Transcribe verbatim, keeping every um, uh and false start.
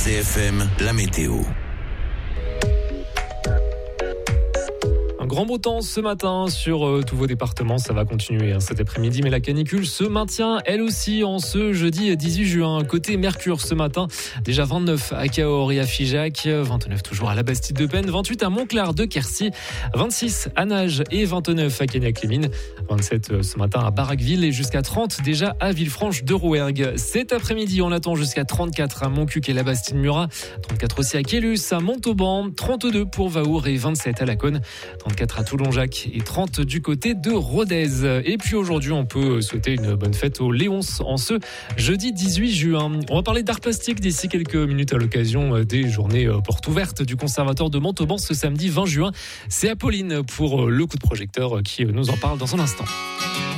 C F M, la météo. Un grand beau temps ce matin sur euh, tous vos départements, ça va continuer hein, cet après-midi, mais la canicule se maintient elle aussi en ce jeudi dix-huit juin. Côté Mercure ce matin, déjà vingt-neuf à Cahors et à Figeac, vingt-neuf toujours à la Bastide-de-Penne, vingt-huit à Montclar de Quercy, vingt-six à Nages et vingt-neuf à Cagnac-les-Mines, vingt-sept ce matin à Barraqueville et jusqu'à trente déjà à Villefranche de Rouergue. Cet après-midi, on attend jusqu'à trente-quatre à Montcuq et la Bastide-Murat, trente-quatre aussi à Quélus, à Montauban, trente-deux pour Vaour et vingt-sept à Laconne, trente-quatre à Toulonjac et trente du côté de Rodez. Et puis aujourd'hui, on peut souhaiter une bonne fête aux Léonces en ce jeudi dix-huit juin. On va parler d'art plastique d'ici quelques minutes à l'occasion des journées portes ouvertes du Conservatoire de Montauban ce samedi vingt juin. C'est Apolline pour le coup de projecteur qui nous en parle dans un instant.